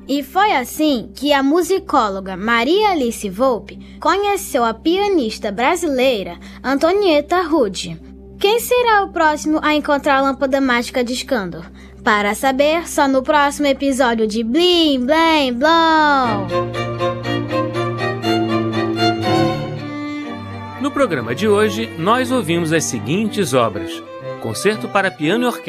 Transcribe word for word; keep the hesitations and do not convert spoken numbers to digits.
E foi assim que a musicóloga Maria Alice Volpe conheceu a pianista brasileira Antonietta Rudy. Quem será o próximo a encontrar a lâmpada mágica de Skandor? Para saber, só no próximo episódio de Blim Blém Blom! No programa de hoje, nós ouvimos as seguintes obras: Concerto para Piano e Orquestra